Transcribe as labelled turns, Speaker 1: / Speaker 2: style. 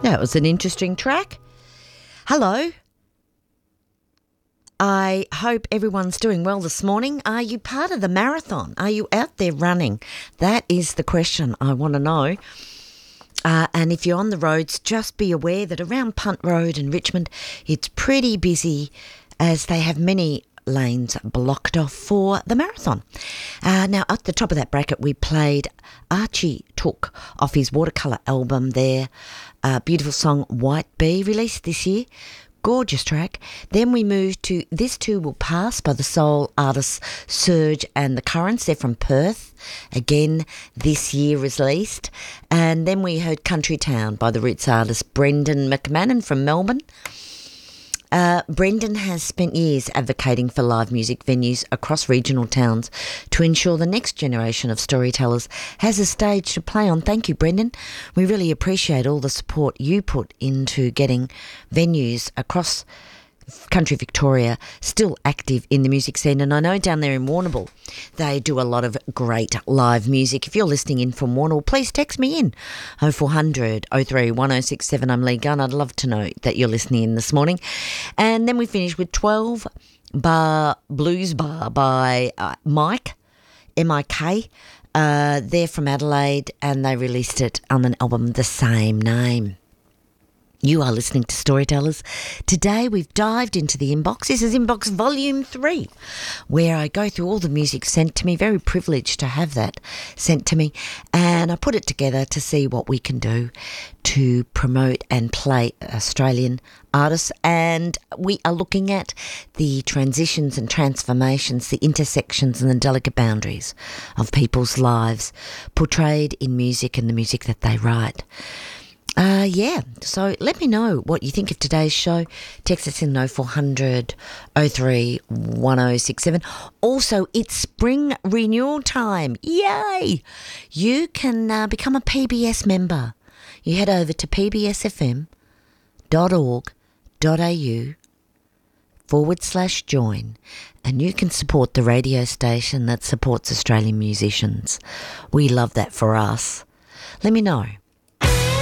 Speaker 1: That was an interesting track. Hello. I hope everyone's doing well this morning. Are you part of the marathon? Are you out there running? That is the question I want to know. And if you're on the roads, just be aware that around Punt Road in Richmond, it's pretty busy as they have many lanes blocked off for the marathon. Now, at the top of that bracket, we played Archie Took off his watercolour album there. Beautiful song, White Bee, released this year. Gorgeous track. Then we moved to This Too Will Pass by the soul artists Surge and the Currents. They're from Perth. Again, this year released. And then we heard Country Town by the roots artist Brendan McMahon from Melbourne. Brendan has spent years advocating for live music venues across regional towns to ensure the next generation of storytellers has a stage to play on. Thank you, Brendan. We really appreciate all the support you put into getting venues across country Victoria still active in the music scene. And I know down there in Warrnambool they do a lot of great live music. If you're listening in from Warrnambool, please text me in 0400 03 1067. I'm Lee Gunn. I'd love to know that you're listening in this morning. And then we finished with 12 Bar Blues Bar by Mike, M-I-K. They're from Adelaide and they released it on an album the same name. You are listening to Storytellers. Today we've dived into the inbox. This is Inbox Volume 3, where I go through all the music sent to me. Very privileged to have that sent to me. And I put it together to see what we can do to promote and play Australian artists. And we are looking at the transitions and transformations, the intersections and the delicate boundaries of people's lives portrayed in music and the music that they write. So let me know what you think of today's show. Text us in 0400 03 1067. Also, it's spring renewal time. Yay! You can become a PBS member. You head over to pbsfm.org.au/join and you can support the radio station that supports Australian musicians. We love that for us. Let me know